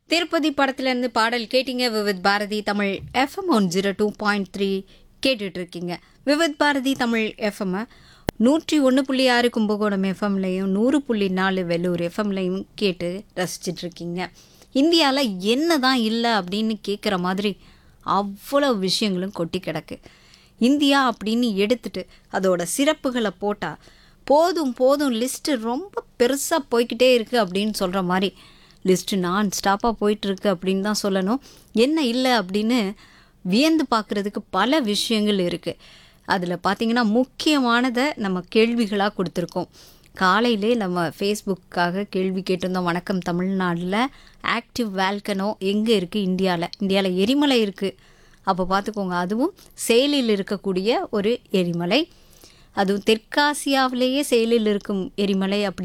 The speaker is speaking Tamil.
திருப்பதி படத்துலேருந்து பாடல் கேட்டீங்க. விவித் பாரதி தமிழ் எஃப்எம் 102.3 கேட்டுட்டு இருக்கீங்க. விவித் பாரதி தமிழ் எஃப்எம் 101.6 கும்பகோணம் எஃப்எம்லையும் 100.4 வெள்ளூர் எஃப்எம்லையும் கேட்டு ரசிச்சிட்டு இருக்கீங்க. இந்தியாவில் என்ன தான் இல்லை அப்படின்னு கேட்குற மாதிரி அவ்வளோ விஷயங்களும் கொட்டி கிடக்கு. இந்தியா அப்படின்னு எடுத்துட்டு அதோட சிறப்புகளை போட்டால் போதும் போதும் லிஸ்ட்டு ரொம்ப பெருசாக போய்கிட்டே இருக்குது அப்படின்னு சொல்கிற மாதிரி லிஸ்ட்டு நான் ஸ்டாப்பாக போயிட்டுருக்கு அப்படின்னு தான் சொல்லணும். என்ன இல்லை அப்படின்னு வியந்து பார்க்குறதுக்கு பல விஷயங்கள் இருக்குது. அதில் பார்த்திங்கன்னா முக்கியமானதை நம்ம கேள்விகளாக கொடுத்துருக்கோம். காலையிலே நம்ம ஃபேஸ்புக்காக கேள்வி கேட்டிருந்தோம். வணக்கம் தமிழ்நாட்டில் ஆக்டிவ் வேல்கனோ எங்கே இருக்குது? இந்தியாவில் எரிமலை இருக்குது. அப்போ பார்த்துக்கோங்க, அதுவும் செயலில் இருக்கக்கூடிய ஒரு எரிமலை, அதுவும் தெற்காசியாவிலேயே செயலில் இருக்கும் எரிமலை அப்படி